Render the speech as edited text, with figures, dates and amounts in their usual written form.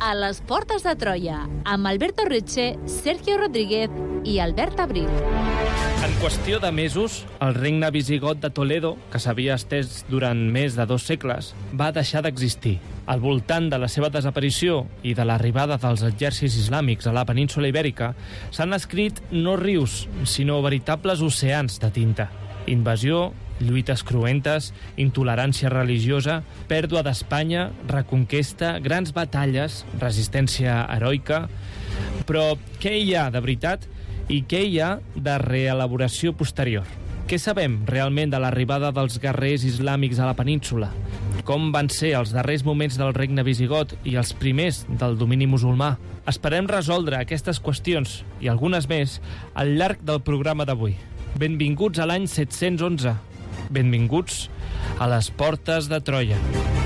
a les portes de Troia, amb Alberto Reche, Sergio Rodríguez i Albert Abril. En qüestió de mesos, el regne visigot de Toledo, que s'havia estès durant més de 2 segles, va deixar d'existir. Al voltant de la seva desaparició i de l'arribada dels exèrcits islàmics a la península Ibèrica, s'han escrit no rius, sinó veritables oceans de tinta. Invasió, lluites cruentes, intolerància religiosa, pèrdua d'Espanya, reconquesta, grans batalles, resistència heroica... Però què hi ha de veritat i què hi ha de reelaboració posterior? Què sabem realment de l'arribada dels guerrers islàmics a la península? Com van ser els darrers moments del regne visigot i els primers del domini musulmà? Esperem resoldre aquestes qüestions i algunes més al llarg del programa d'avui. Benvinguts a l'any 711. Benvinguts a les portes de Troia.